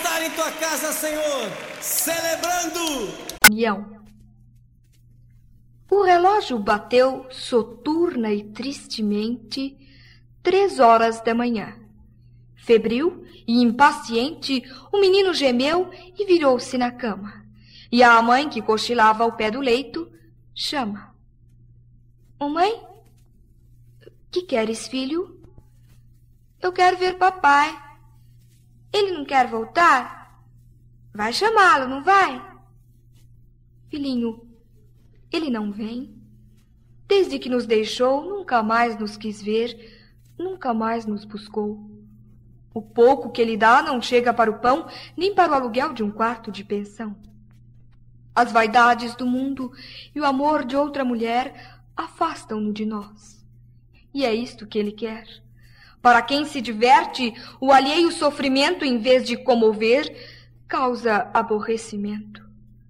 estar em tua casa, Senhor, celebrando. União. O relógio bateu soturna e tristemente 3 horas da manhã. Febril e impaciente, o menino gemeu e virou-se na cama. E a mãe, que cochilava ao pé do leito, chama. Mãe, que queres, filho? Eu quero ver papai. Ele não quer voltar? Vai chamá-lo, não vai? Filhinho, ele não vem. Desde que nos deixou, nunca mais nos quis ver, nunca mais nos buscou. O pouco que ele dá não chega para o pão, nem para o aluguel de um quarto de pensão. As vaidades do mundo e o amor de outra mulher afastam-no de nós. E é isto que ele quer. Para quem se diverte, o alheio sofrimento, em vez de comover, causa aborrecimento.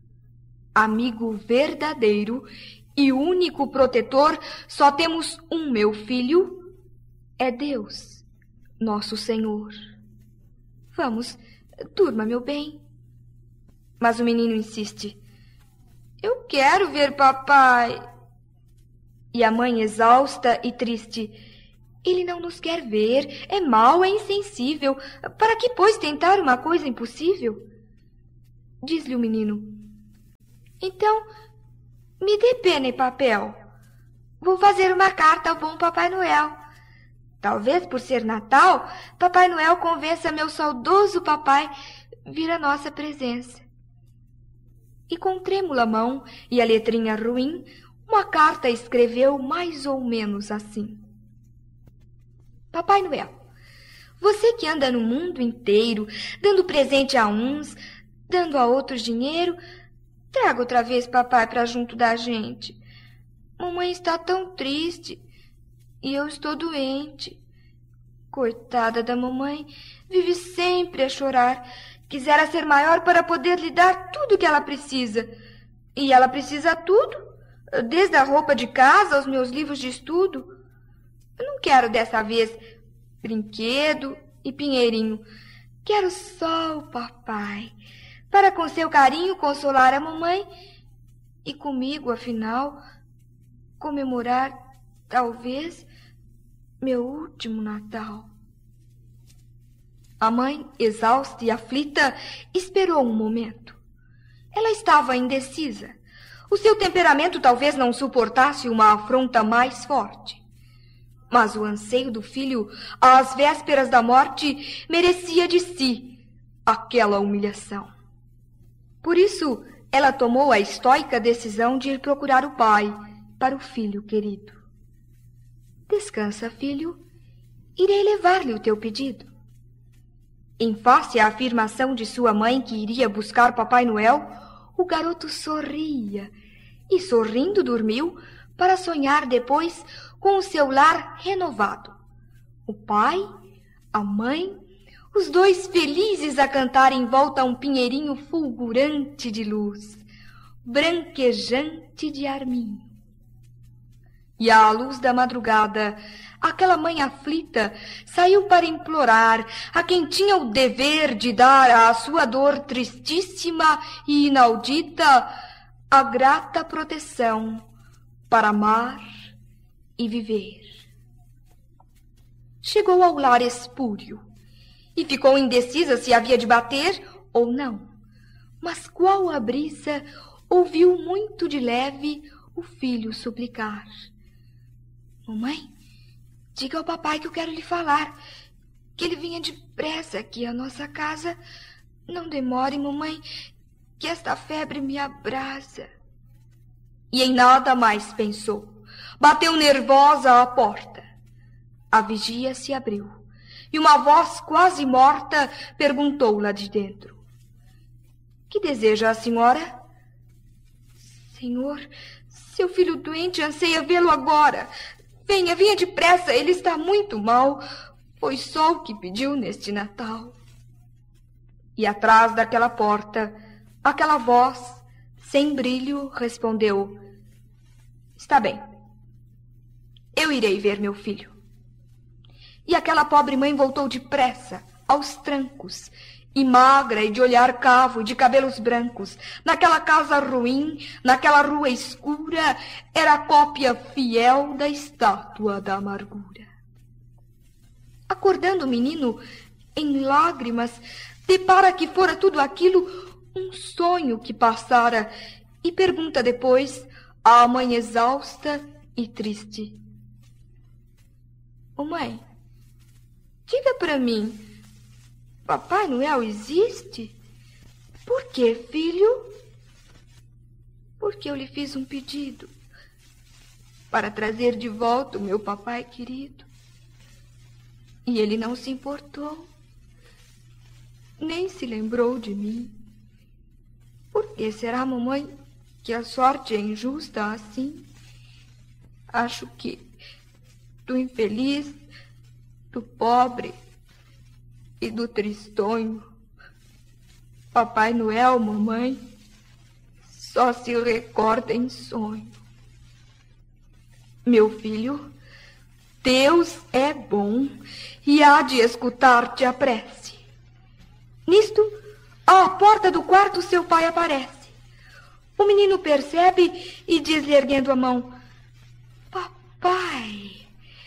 Amigo verdadeiro e único protetor, só temos um, meu filho, é Deus, nosso Senhor. Vamos, durma, meu bem. Mas o menino insiste. Eu quero ver papai. E a mãe, exausta e triste. Ele não nos quer ver, é mau, é insensível. Para que, pois, tentar uma coisa impossível? Diz-lhe o menino. Então, me dê pena e papel. Vou fazer uma carta ao bom Papai Noel. Talvez, por ser Natal, Papai Noel convença meu saudoso papai vir à nossa presença. E com trêmula mão e a letrinha ruim, uma carta escreveu mais ou menos assim. Papai Noel, você que anda no mundo inteiro, dando presente a uns, dando a outros dinheiro, traga outra vez papai para junto da gente. Mamãe está tão triste e eu estou doente. Coitada da mamãe, vive sempre a chorar. Quisera ser maior para poder lhe dar tudo o que ela precisa. E ela precisa tudo, desde a roupa de casa aos meus livros de estudo. Eu não quero dessa vez brinquedo e pinheirinho. Quero só o papai, para com seu carinho consolar a mamãe e comigo, afinal, comemorar, talvez, meu último Natal. A mãe, exausta e aflita, esperou um momento. Ela estava indecisa. O seu temperamento talvez não suportasse uma afronta mais forte. Mas o anseio do filho, às vésperas da morte, merecia de si aquela humilhação. Por isso, ela tomou a estoica decisão de ir procurar o pai para o filho querido. Descansa, filho. Irei levar-lhe o teu pedido. Em face à afirmação de sua mãe que iria buscar Papai Noel, o garoto sorria e, sorrindo, dormiu para sonhar depois com o seu lar renovado. O pai, a mãe, os dois felizes a cantar em volta a um pinheirinho fulgurante de luz, branquejante de arminho. E à luz da madrugada, aquela mãe aflita saiu para implorar a quem tinha o dever de dar à sua dor tristíssima e inaudita a grata proteção para amar e viver. Chegou ao lar espúrio e ficou indecisa se havia de bater ou não. Mas qual a brisa ouviu muito de leve o filho suplicar. Mamãe, diga ao papai que eu quero lhe falar, que ele venha depressa aqui à nossa casa. Não demore, mamãe, que esta febre me abrasa. E em nada mais pensou. Bateu nervosa à porta. A vigia se abriu e uma voz quase morta perguntou lá de dentro. Que deseja a senhora? Senhor, seu filho doente anseia vê-lo agora. Venha, venha depressa, ele está muito mal. Foi só o que pediu neste Natal. E atrás daquela porta, aquela voz, sem brilho, respondeu: Está bem, eu irei ver meu filho. E aquela pobre mãe voltou depressa, aos trancos, E magra e de olhar cavo e de cabelos brancos, naquela casa ruim, naquela rua escura, era a cópia fiel da estátua da amargura. Acordando o menino, em lágrimas, depara que fora tudo aquilo um sonho que passara e pergunta depois, à mãe exausta e triste: Ô mãe, diga para mim, Papai Noel existe? Por quê, filho? Porque eu lhe fiz um pedido para trazer de volta o meu papai querido. E ele não se importou, nem se lembrou de mim. Por que será, mamãe, que a sorte é injusta assim? Acho que do infeliz, do pobre e do tristonho, Papai Noel, mamãe, só se recorda em sonho. Meu filho, Deus é bom e há de escutar-te a prece. Nisto, à porta do quarto, seu pai aparece. O menino percebe e diz-lhe, erguendo a mão: Papai,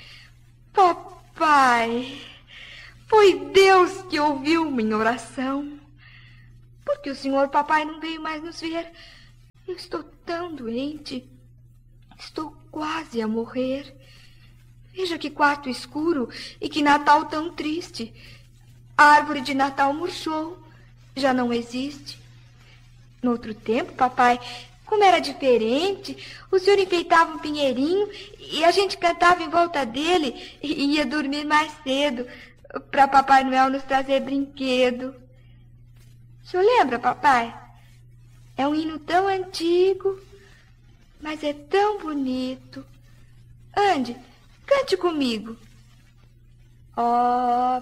papai, foi Deus que ouviu minha oração. Porque o senhor papai não veio mais nos ver. Eu estou tão doente, estou quase a morrer. Veja que quarto escuro e que Natal tão triste. A árvore de Natal murchou, já não existe. No outro tempo, papai, como era diferente, o senhor enfeitava um pinheirinho e a gente cantava em volta dele e ia dormir mais cedo para Papai Noel nos trazer brinquedo. O senhor lembra, papai? É um hino tão antigo, mas é tão bonito. Ande, cante comigo. Ó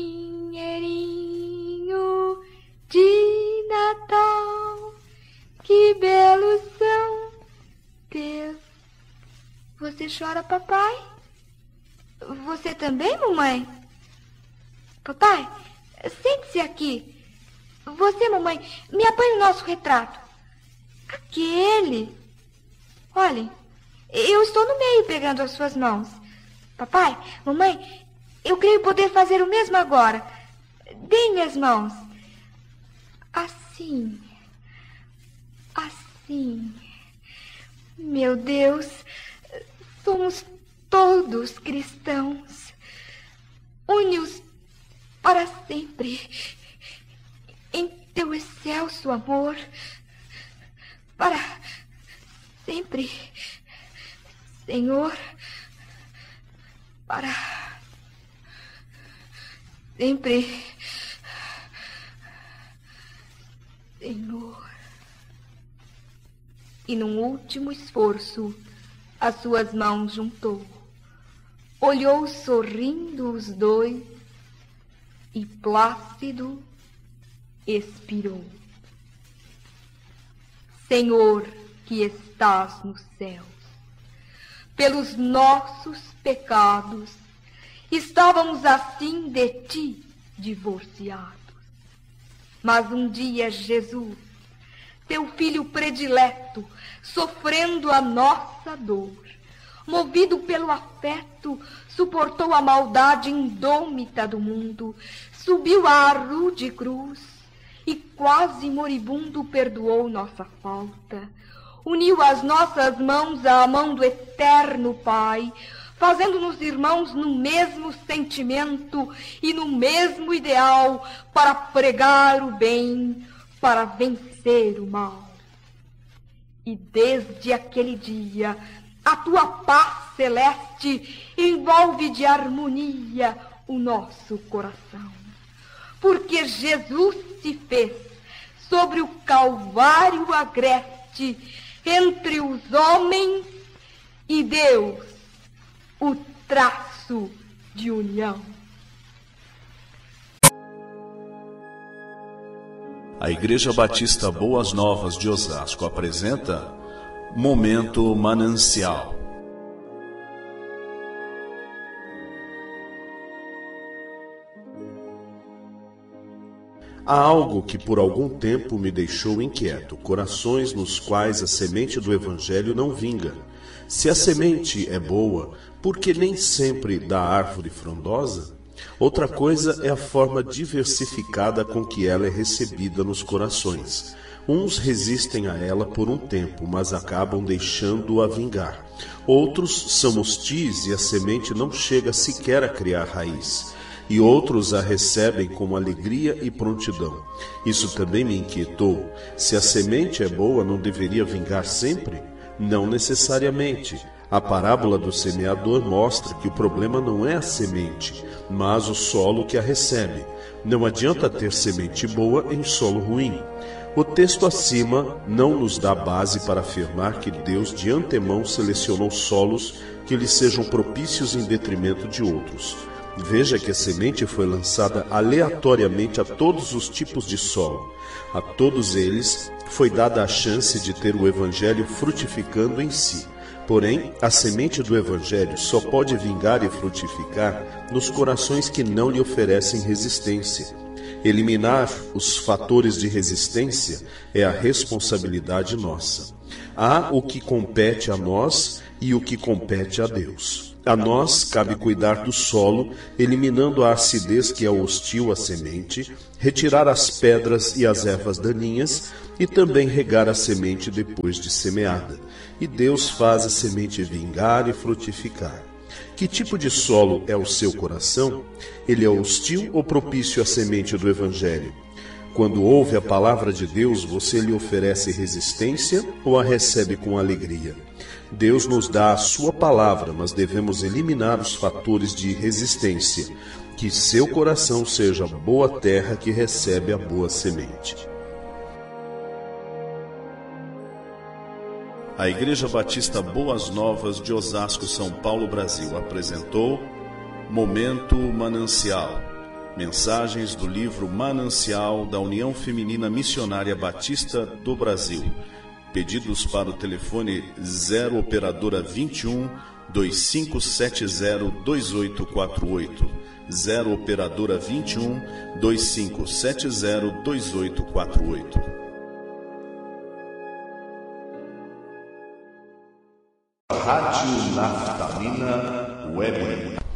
pinheirinho de Natal, que belos são teus. Você chora, papai? Você também, mamãe? Papai, sente-se aqui. Você, mamãe, me apanhe o nosso retrato. Aquele. Olhem, eu estou no meio pegando as suas mãos. Papai, mamãe, eu creio poder fazer o mesmo agora. Deem-me as mãos. Assim. Assim. Meu Deus, somos todos cristãos. Une-os para sempre em teu excelso amor. Para sempre, Senhor. Para sempre, Senhor. E num último esforço, as suas mãos juntou, olhou sorrindo os dois e plácido expirou. Senhor que estás nos céus, pelos nossos pecados estávamos assim de ti divorciados. Mas um dia Jesus, teu filho predileto, sofrendo a nossa dor, movido pelo afeto, suportou a maldade indômita do mundo, subiu à rude cruz e quase moribundo perdoou nossa falta. Uniu as nossas mãos à mão do eterno Pai, fazendo-nos irmãos no mesmo sentimento e no mesmo ideal para pregar o bem, para vencer o mal. E desde aquele dia, a tua paz celeste envolve de harmonia o nosso coração. Porque Jesus se fez sobre o Calvário agreste entre os homens e Deus, o traço de união. A Igreja Batista Boas Novas de Osasco apresenta Momento Manancial. Há algo que por algum tempo me deixou inquieto, corações nos quais a semente do Evangelho não vinga. Se a semente é boa, por que nem sempre dá árvore frondosa? Outra coisa é a forma diversificada com que ela é recebida nos corações. Uns resistem a ela por um tempo, mas acabam deixando-a vingar. Outros são hostis e a semente não chega sequer a criar raiz. E outros a recebem com alegria e prontidão. Isso também me inquietou. Se a semente é boa, não deveria vingar sempre? Não necessariamente. A parábola do semeador mostra que o problema não é a semente, mas o solo que a recebe. Não adianta ter semente boa em solo ruim. O texto acima não nos dá base para afirmar que Deus de antemão selecionou solos que lhe sejam propícios em detrimento de outros. Veja que a semente foi lançada aleatoriamente a todos os tipos de solo. A todos eles foi dada a chance de ter o Evangelho frutificando em si. Porém, a semente do Evangelho só pode vingar e frutificar nos corações que não lhe oferecem resistência. Eliminar os fatores de resistência é a responsabilidade nossa. Há o que compete a nós e o que compete a Deus. A nós cabe cuidar do solo, eliminando a acidez que é hostil à semente, retirar as pedras e as ervas daninhas e também regar a semente depois de semeada. E Deus faz a semente vingar e frutificar. Que tipo de solo é o seu coração? Ele é hostil ou propício à semente do Evangelho? Quando ouve a palavra de Deus, você lhe oferece resistência ou a recebe com alegria? Deus nos dá a sua palavra, mas devemos eliminar os fatores de resistência. Que seu coração seja boa terra que recebe a boa semente. A Igreja Batista Boas Novas de Osasco, São Paulo, Brasil, apresentou Momento Manancial. Mensagens do livro Manancial da União Feminina Missionária Batista do Brasil. Pedidos para o telefone 0 operadora 21 2570 2848. 0 operadora 21 2570 2848. Rádio Naftalina Web.